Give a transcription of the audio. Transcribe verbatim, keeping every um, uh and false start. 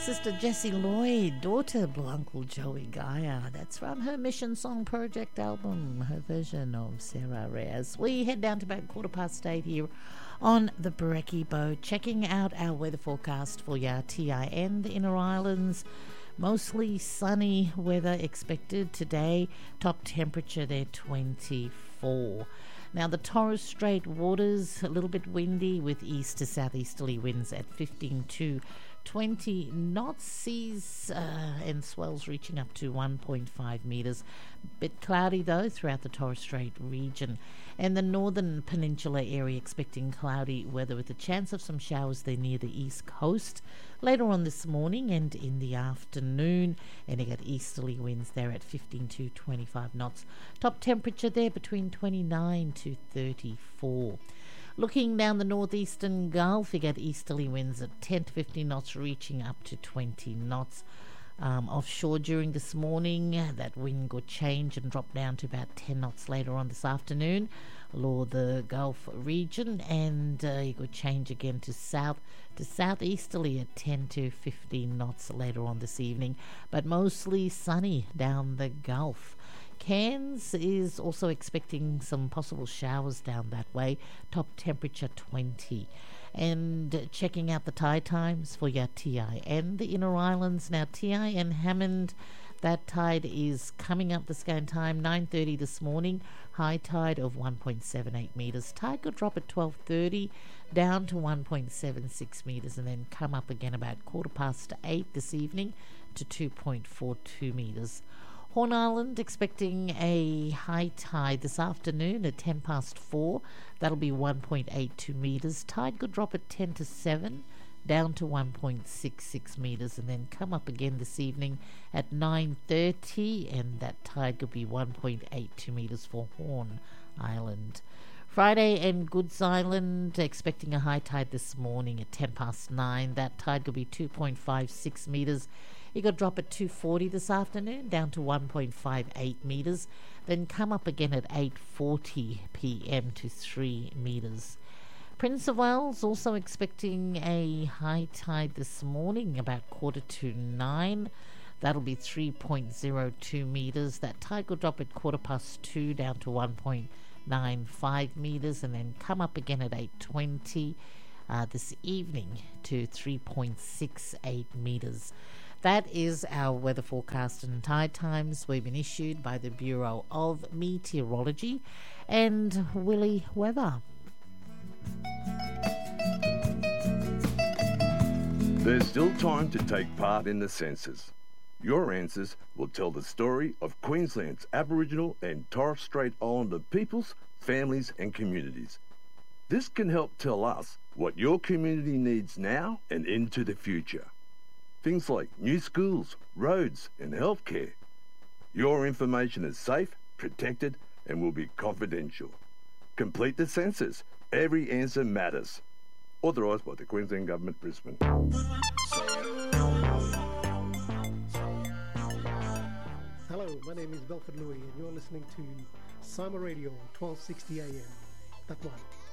Sister Jessie Lloyd, daughter of Uncle Joey Gaia. That's from her Mission Song Project album, her version of Sarah Reyes. We head down to about quarter past eight here on the Brekkie Boat, checking out our weather forecast for your T I N, the Inner Islands. Mostly sunny weather expected today. Top temperature there twenty-four. Now the Torres Strait waters a little bit windy with east to southeasterly winds at fifteen to twenty knots. Seas uh, and swells reaching up to one point five metres. Bit cloudy though throughout the Torres Strait region. And the northern peninsula area expecting cloudy weather with a chance of some showers there near the east coast later on this morning and in the afternoon. And you got easterly winds there at fifteen to twenty-five knots. Top temperature there between twenty-nine to thirty-four. Looking down the northeastern Gulf, you get easterly winds at ten to fifteen knots, reaching up to twenty knots. Um, offshore during this morning, that wind could change and drop down to about ten knots later on this afternoon, along the Gulf region, and uh, you could change again to south to southeasterly at ten to fifteen knots later on this evening, but mostly sunny down the Gulf. Cairns is also expecting some possible showers down that way. Top temperature twenty. And checking out the tide times for your T I N, the Inner Islands. Now T I N Hammond, that tide is coming up the scan time nine thirty this morning. High tide of one point seven eight metres. Tide could drop at twelve thirty down to one point seven six metres and then come up again about quarter past eight this evening to two point four two metres. Horn Island expecting a high tide this afternoon at ten past four. That'll be one point eight two metres. Tide could drop at ten to seven down to one point six six metres and then come up again this evening at nine thirty, and that tide could be one point eight two metres for Horn Island. Friday and Goods Island expecting a high tide this morning at ten past nine. That tide could be two point five six metres. It could drop at two forty this afternoon down to one point five eight metres, then come up again at eight forty p.m. to three metres. Prince of Wales also expecting a high tide this morning about quarter to nine. That'll be three point zero two metres. That tide could drop at quarter past two down to one point nine five metres and then come up again at eight twenty uh, this evening to three point six eight metres. That is our weather forecast and tide times. We've been issued by the Bureau of Meteorology and Willie Weather. There's still time to take part in the census. Your answers will tell the story of Queensland's Aboriginal and Torres Strait Islander peoples, families and communities. This can help tell us what your community needs now and into the future. Things like new schools, roads and healthcare. Your information is safe, protected and will be confidential. Complete the census. Every answer matters. Authorised by the Queensland Government, Brisbane. Hello, my name is Belford Louis and you're listening to Sama Radio, twelve sixty A M. That one.